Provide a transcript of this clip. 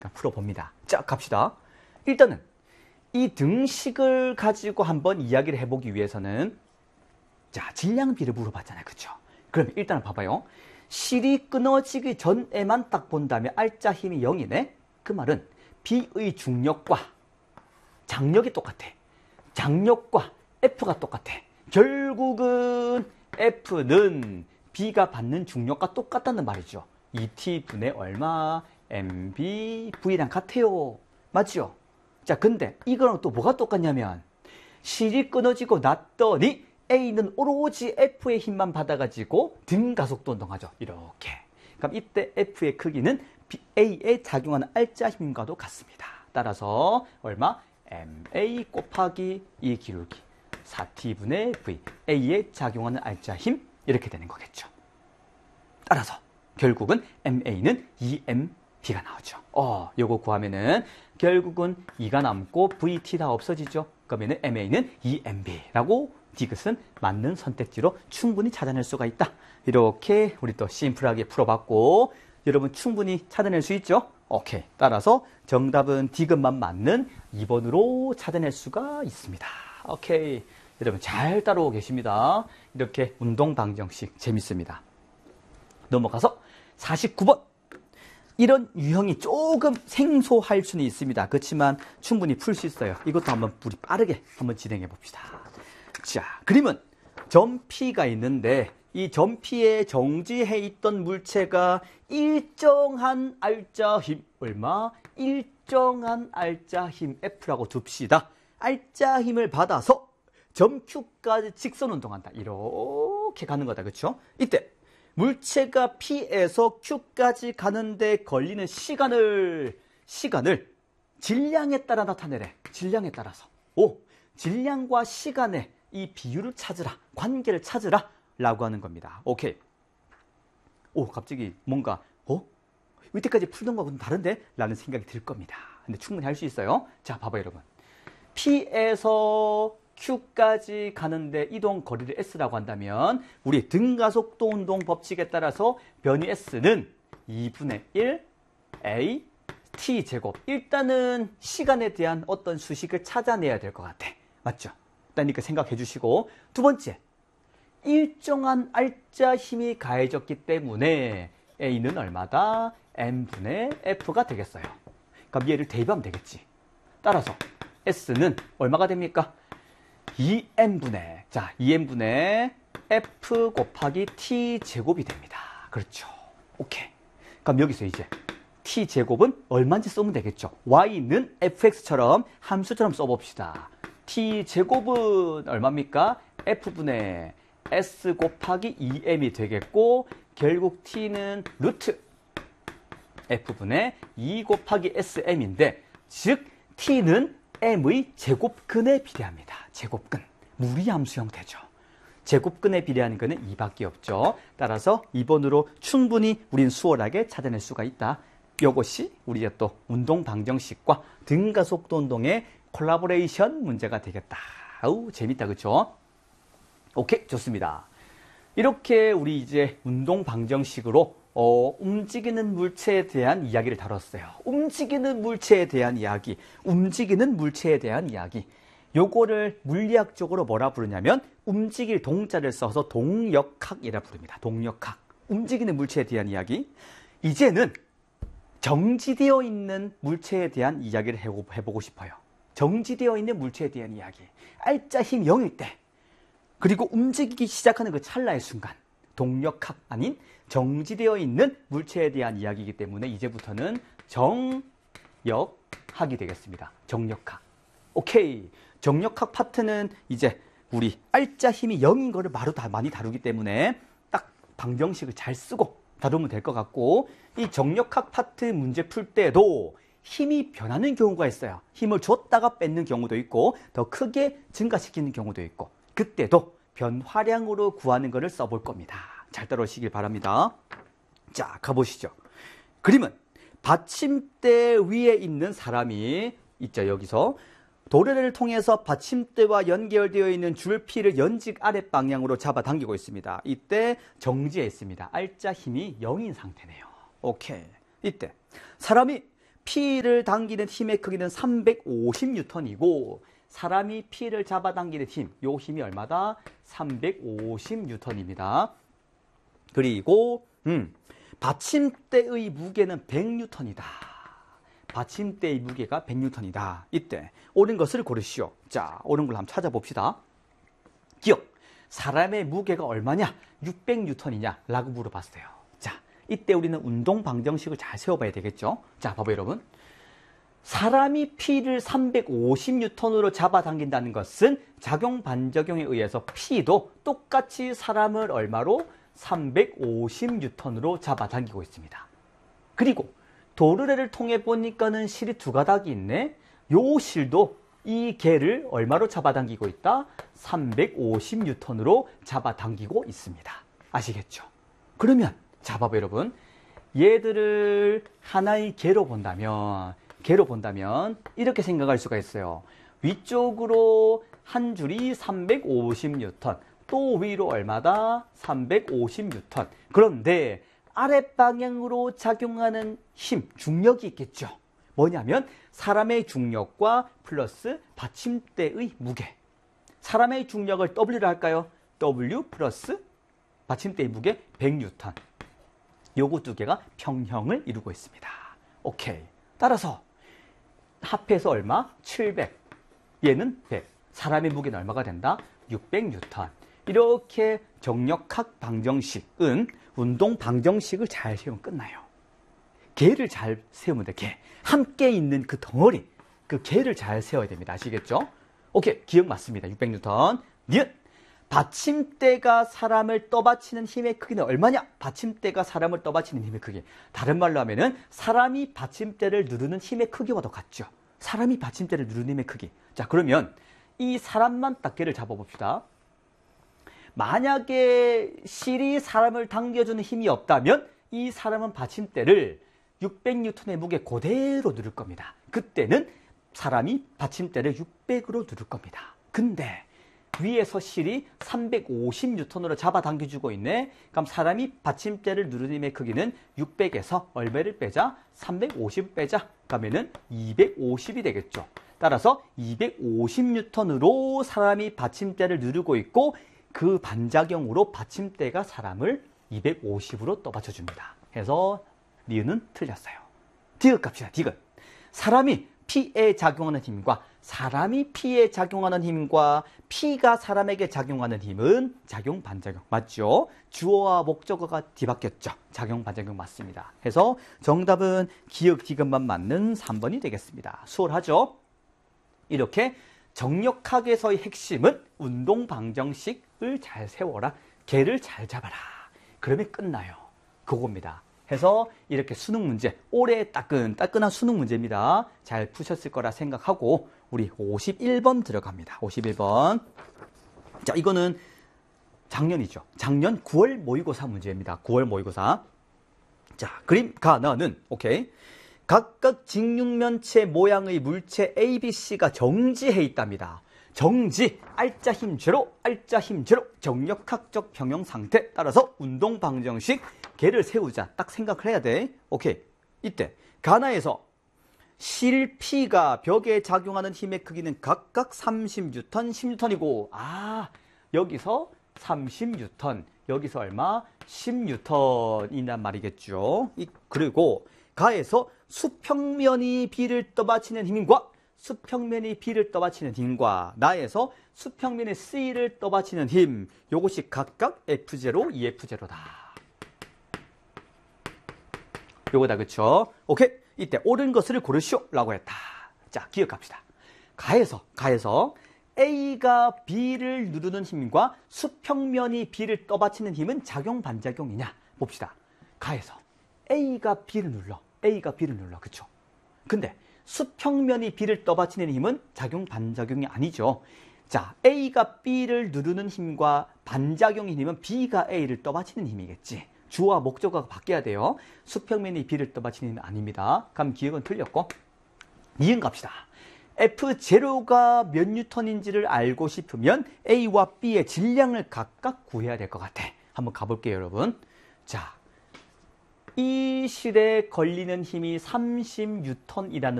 풀어봅니다. 자, 갑시다. 일단은 이 등식을 가지고 한번 이야기를 해보기 위해서는 자, 질량비를 물어봤잖아요. 그렇죠? 그럼 일단은 봐봐요. 실이 끊어지기 전에만 딱 본다면 알짜 힘이 0이네. 그 말은 B의 중력과 장력이 똑같아. 장력과 F가 똑같아. 결국은 F는 B가 받는 중력과 똑같다는 말이죠. 2T분의 얼마? MB, V랑 같아요. 맞죠? 자, 근데 이거랑 또 뭐가 똑같냐면 실이 끊어지고 났더니 A는 오로지 F의 힘만 받아가지고 등가속도 운동하죠. 이렇게. 그럼 이때 F의 크기는 A에 작용하는 알짜 힘과도 같습니다. 따라서 얼마? MA 곱하기 이 기울기 4T분의 V A에 작용하는 알짜 힘 이렇게 되는 거겠죠. 따라서 결국은 MA는 2MB가 나오죠. 요거 구하면은 결국은 2가 남고 VT가 없어지죠. 그러면은 MA는 2MB라고 디귿은 맞는 선택지로 충분히 찾아낼 수가 있다. 이렇게 우리 또 심플하게 풀어봤고 여러분 충분히 찾아낼 수 있죠? 오케이. 따라서 정답은 디귿만 맞는 2번으로 찾아낼 수가 있습니다. 오케이. 여러분 잘 따라오고 계십니다. 이렇게 운동 방정식 재밌습니다. 넘어가서 49번. 이런 유형이 조금 생소할 수는 있습니다. 그렇지만 충분히 풀 수 있어요. 이것도 한번 우리 빠르게 한번 진행해 봅시다. 자, 그림은 점 P가 있는데 이 점 P에 정지해 있던 물체가 일정한 알짜 힘 얼마? 일정한 알짜 힘 F라고 둡시다. 알짜 힘을 받아서 점 Q까지 직선 운동한다. 이렇게 가는 거다. 그렇죠? 이때 물체가 P에서 Q까지 가는데 걸리는 시간을 질량에 따라 나타내래. 질량에 따라서. 질량과 시간의 이 비율을 찾으라. 관계를 찾으라. 라고 하는 겁니다. 오케이. 갑자기 뭔가 이때까지 풀던 거하고는 다른데? 라는 생각이 들 겁니다. 근데 충분히 할 수 있어요. 자, 봐봐요, 여러분. P에서 Q까지 가는데 이동 거리를 S라고 한다면 우리 등가속도 운동 법칙에 따라서 변이 S는 2분의 1 A T 제곱. 일단은 시간에 대한 어떤 수식을 찾아내야 될 것 같아. 맞죠? 그러니까 생각해 주시고 두 번째, 일정한 알짜 힘이 가해졌기 때문에 A는 얼마다? M분의 F가 되겠어요. 그럼 얘를 대입하면 되겠지. 따라서 S는 얼마가 됩니까? 2M분의 2M분의 F 곱하기 T 제곱이 됩니다. 그렇죠. 오케이. 그럼 여기서 이제 T 제곱은 얼마인지 쓰면 되겠죠. Y는 fx처럼 함수처럼 써봅시다. T 제곱은 얼마입니까? F분의 S 곱하기 2M이 되겠고 결국 T는 루트 F분의 2 곱하기 SM인데 즉 T는 M의 제곱근에 비례합니다. 제곱근. 무리함수 형태죠. 제곱근에 비례하는 것은 2밖에 없죠. 따라서 2번으로 충분히 우린 수월하게 찾아낼 수가 있다. 이것이 우리의 또 운동 방정식과 등가속도 운동의 콜라보레이션 문제가 되겠다. 아우 재밌다. 그렇죠? 오케이, 좋습니다. 이렇게 우리 이제 운동 방정식으로 움직이는 물체에 대한 이야기를 다뤘어요. 움직이는 물체에 대한 이야기. 요거를 물리학적으로 뭐라 부르냐면 움직일 동자를 써서 동역학이라 부릅니다. 동역학. 움직이는 물체에 대한 이야기. 이제는 정지되어 있는 물체에 대한 이야기를 해보고 싶어요. 정지되어 있는 물체에 대한 이야기. 알짜 힘 0일 때 그리고 움직이기 시작하는 그 찰나의 순간 동력학 아닌 정지되어 있는 물체에 대한 이야기이기 때문에 이제부터는 정역학이 되겠습니다. 정역학. 오케이. 정역학 파트는 이제 우리 알짜 힘이 0인 거를 많이 다루기 때문에 딱 방정식을 잘 쓰고 다루면 될 것 같고 이 정역학 파트 문제 풀 때도 힘이 변하는 경우가 있어요. 힘을 줬다가 뺏는 경우도 있고 더 크게 증가시키는 경우도 있고 그때도 변화량으로 구하는 것을 써볼 겁니다. 잘 따라오시길 바랍니다. 자, 가보시죠. 그림은 받침대 위에 있는 사람이 있죠. 여기서 도래를 통해서 받침대와 연결되어 있는 줄피를 연직 아랫 방향으로 잡아당기고 있습니다. 이때 정지해 있습니다. 알짜 힘이 0인 상태네요. 오케이. 이때 사람이 P를 당기는 힘의 크기는 350N이고 사람이 P를 잡아당기는 힘, 요 힘이 얼마다? 350N입니다. 그리고 받침대의 무게는 100N이다. 받침대의 무게가 100N이다. 이때 옳은 것을 고르시오. 자, 옳은 걸 한번 찾아봅시다. 기억. 사람의 무게가 얼마냐? 600N이냐? 라고 물어봤어요. 자, 이때 우리는 운동 방정식을 잘 세워봐야 되겠죠? 자, 봐봐요, 여러분. 사람이 P를 350N으로 잡아당긴다는 것은 작용 반작용에 의해서 P도 똑같이 사람을 얼마로? 350N으로 잡아당기고 있습니다. 그리고 도르래를 통해 보니까는 실이 두 가닥이 있네. 요 실도 이 개를 얼마로 잡아당기고 있다? 350N으로 잡아당기고 있습니다. 아시겠죠? 그러면 자, 봐봐요, 여러분. 얘들을 하나의 개로 본다면 이렇게 생각할 수가 있어요. 위쪽으로 한 줄이 350N, 또 위로 얼마다? 350N. 그런데 아랫방향으로 작용하는 힘, 중력이 있겠죠. 뭐냐면 사람의 중력과 플러스 받침대의 무게. 사람의 중력을 W로 할까요? W 플러스 받침대의 무게 100N. 요거 두 개가 평형을 이루고 있습니다. 오케이. 따라서 합해서 얼마? 700. 얘는 100. 사람의 무게는 얼마가 된다? 600N. 이렇게 정력학 방정식은 운동 방정식을 잘 세우면 끝나요. 개를 잘 세우면 돼. 개. 함께 있는 그 덩어리. 그 개를 잘 세워야 됩니다. 아시겠죠? 오케이. 기억 맞습니다. 600N. 니은. 받침대가 사람을 떠받치는 힘의 크기는 얼마냐? 받침대가 사람을 떠받치는 힘의 크기. 다른 말로 하면은 사람이 받침대를 누르는 힘의 크기와도 같죠. 사람이 받침대를 누르는 힘의 크기. 자, 그러면 이 사람만 딱 개를 잡아봅시다. 만약에 실이 사람을 당겨주는 힘이 없다면 이 사람은 받침대를 600N의 무게 그대로 누를 겁니다. 그때는 사람이 받침대를 600으로 누를 겁니다. 근데 위에서 실이 350N으로 잡아당겨주고 있네. 그럼 사람이 받침대를 누르는 힘의 크기는 600에서 얼마를 빼자? 350 빼자. 그러면은 250이 되겠죠. 따라서 250N으로 사람이 받침대를 누르고 있고 그 반작용으로 받침대가 사람을 250으로 떠받쳐줍니다. 해서 니은은 틀렸어요. 디귿 갑시다. 디귿. 사람이 P에 작용하는 힘과 사람이 P에 작용하는 힘과 P가 사람에게 작용하는 힘은 작용 반작용 맞죠? 주어와 목적어가 뒤바뀌었죠. 작용 반작용 맞습니다. 해서 정답은 기역 디귿만 맞는 3번이 되겠습니다. 수월하죠? 이렇게 정력학에서의 핵심은 운동 방정식을 잘 세워라. 개를 잘 잡아라. 그러면 끝나요. 그겁니다. 해서 이렇게 수능 문제, 올해 따끈한 수능 문제입니다. 잘 푸셨을 거라 생각하고 우리 51번 들어갑니다. 51번. 자, 이거는 작년이죠. 작년 9월 모의고사 문제입니다. 9월 모의고사. 자, 그림 가나는 오케이. 각각 직육면체 모양의 물체 A, B, C가 정지해 있답니다. 정지, 알짜 힘 제로, 알짜 힘 제로, 정력학적 평형 상태. 따라서 운동 방정식 개를 세우자. 딱 생각을 해야 돼. 오케이. 이때 가나에서 실 P가 벽에 작용하는 힘의 크기는 각각 30N, 10N이고 여기서 30N, 여기서 얼마? 10N이란 말이겠죠. 그리고 가에서 수평면이 B를 떠받치는 힘과 수평면이 B를 떠받치는 힘과 나에서 수평면이 C를 떠받치는 힘, 요것이 각각 F0, EF0다. 요거다, 그쵸? 오케이. 이때 옳은 것을 고르시오 라고 했다. 자, 기억합시다. 가에서 A가 B를 누르는 힘과 수평면이 B를 떠받치는 힘은 작용 반작용이냐 봅시다. 가에서 A가 B를 눌러. 그쵸? 근데 수평면이 B를 떠받치는 힘은 작용 반작용이 아니죠. 자, A가 B를 누르는 힘과 반작용의 힘은 B가 A를 떠받치는 힘이겠지. 주어와 목적어가 바뀌어야 돼요. 수평면이 B를 떠받치는 힘은 아닙니다. 그럼 기억은 틀렸고. 니은 갑시다. F0가 몇 뉴턴인지를 알고 싶으면 A와 B의 질량을 각각 구해야 될 것 같아. 한번 가볼게요, 여러분. 자, 이 실에 걸리는 힘이 30N이라는